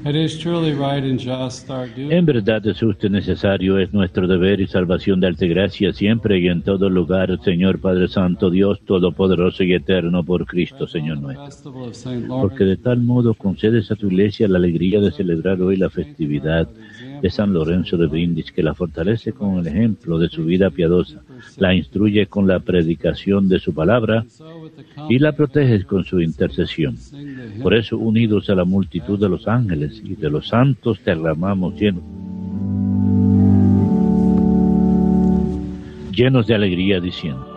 It is truly right and just, our duty. En verdad es justo y necesario, es nuestro deber y salvación darte gracias siempre y en todo lugar, Señor Padre Santo, Dios Todopoderoso y Eterno, por Cristo, Señor nuestro. Festival of Saint Porque de Lawrence. tal modo concedes a tu Iglesia la alegría de celebrar hoy la festividad de San Lorenzo de Brindis, que la fortalece con el ejemplo de su vida piadosa, la instruye con la predicación de su palabra y la proteges con su intercesión. Por eso, unidos a la multitud de los ángeles y de los santos, te aclamamos llenos de alegría, diciendo: